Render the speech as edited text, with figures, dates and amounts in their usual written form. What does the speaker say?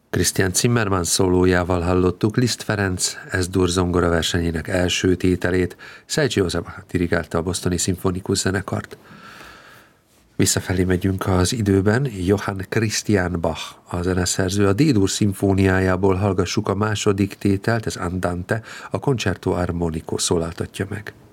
Christian Zimmermann szólójával hallottuk Liszt Ferenc S-dur zongora versenyének első tételét, Seiji Ozawa dirigálta a Bostoni Szimfonikus Zenekart. Visszafelé megyünk az időben, Johann Christian Bach, a zeneszerző, a D-dur szimfóniájából hallgassuk a második tételt, ez Andante, a Concerto Armonico szólaltatja meg.